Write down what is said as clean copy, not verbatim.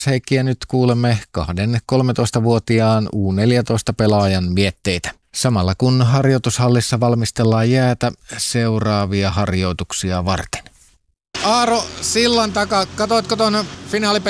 Heikki, ja nyt kuulemme 13-vuotiaan U14-pelaajan mietteitä. Samalla kun harjoitushallissa valmistellaan jäätä seuraavia harjoituksia varten. Aaro sillan takaa, katoitko tuon finaalipelin